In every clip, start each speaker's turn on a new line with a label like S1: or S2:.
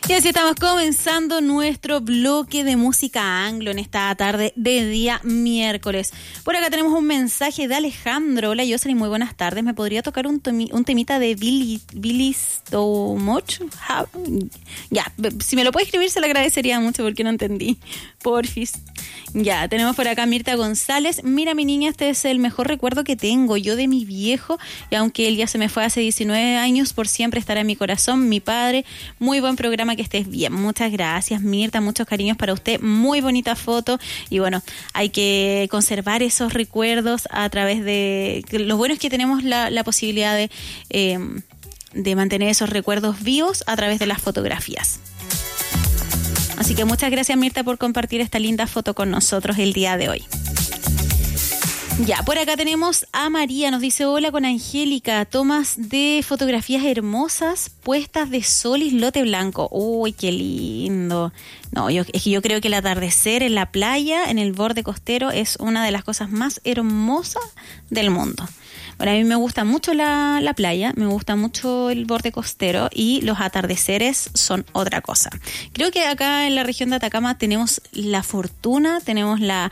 S1: Y así estamos comenzando nuestro bloque de música anglo en esta tarde de día miércoles. Por acá tenemos un mensaje de Alejandro. Hola, Jocelyn, muy buenas tardes. ¿Me podría tocar un temita de Billy Stomuch? Ya, si me lo puede escribir se lo agradecería mucho porque no entendí. Porfis. Ya, tenemos por acá Mirta González. Mira, mi niña, este es el mejor recuerdo que tengo yo de mi viejo, y aunque él ya se me fue hace 19 años, por siempre estará en mi corazón, mi padre. Muy buen programa, que estés bien. Muchas gracias, Mirta, muchos cariños para usted. Muy bonita foto, y bueno, hay que conservar esos recuerdos a través de... Lo bueno es que tenemos la posibilidad de mantener esos recuerdos vivos a través de las fotografías. Así que muchas gracias, Mirta, por compartir esta linda foto con nosotros el día de hoy. Ya, por acá tenemos a María, nos dice: hola, con Angélica, tomas de fotografías hermosas, puestas de sol y islote blanco. Uy, qué lindo. No, es que yo creo que el atardecer en la playa, en el borde costero, es una de las cosas más hermosas del mundo. Bueno, a mí me gusta mucho la playa, me gusta mucho el borde costero, y los atardeceres son otra cosa. Creo que acá en la región de Atacama tenemos la fortuna, tenemos la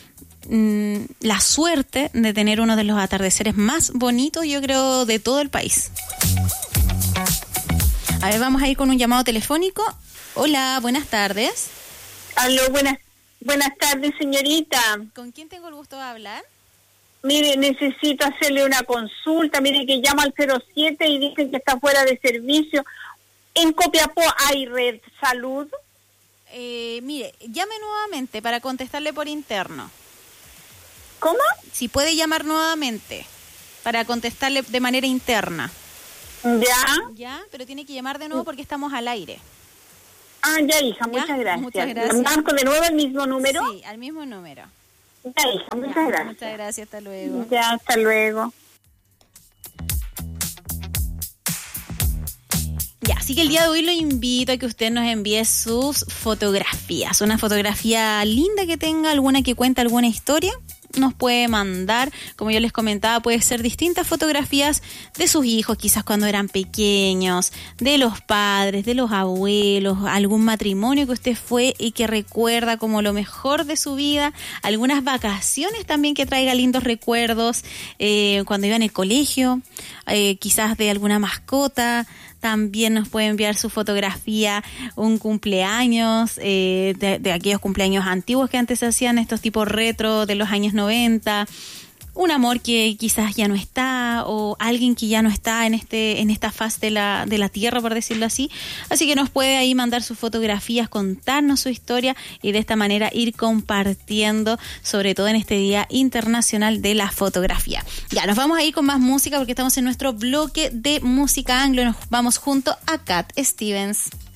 S1: suerte de tener uno de los atardeceres más bonitos, yo creo, de todo el país. A ver, vamos a ir con un llamado telefónico. Hola, buenas tardes.
S2: Aló, buenas tardes, señorita.
S1: ¿Con quién tengo el gusto de hablar?
S2: Mire, necesito hacerle una consulta. Mire que llama al 07 y dicen que está fuera de servicio. ¿En Copiapó hay red salud?
S1: Mire, llame nuevamente para contestarle por interno.
S2: ¿Cómo?
S1: Si puede llamar nuevamente para contestarle de manera interna.
S2: ¿Ya?
S1: Pero tiene que llamar de nuevo porque estamos al aire.
S2: Ah, ya, hija, muchas gracias.
S1: Muchas gracias.
S2: ¿Marco de nuevo el mismo número?
S1: Sí, al mismo número.
S2: Ya, hija, muchas gracias.
S1: Muchas gracias, hasta luego.
S2: Ya, hasta luego.
S1: Ya, así que el día de hoy lo invito a que usted nos envíe sus fotografías. Una fotografía linda que tenga, alguna que cuente alguna historia. Nos puede mandar, como yo les comentaba, puede ser distintas fotografías de sus hijos, quizás cuando eran pequeños, de los padres, de los abuelos, algún matrimonio que usted fue y que recuerda como lo mejor de su vida, algunas vacaciones también que traiga lindos recuerdos, cuando iba en el colegio, quizás de alguna mascota. También nos puede enviar su fotografía, un cumpleaños, de aquellos cumpleaños antiguos que antes se hacían, estos tipos retro de los años 90, un amor que quizás ya no está, o alguien que ya no está en esta faz de la tierra, por decirlo así. Así que nos puede ahí mandar sus fotografías, contarnos su historia, y de esta manera ir compartiendo, sobre todo en este Día Internacional de la Fotografía. Ya, nos vamos a ir con más música porque estamos en nuestro bloque de música anglo. Nos vamos junto a Cat Stevens.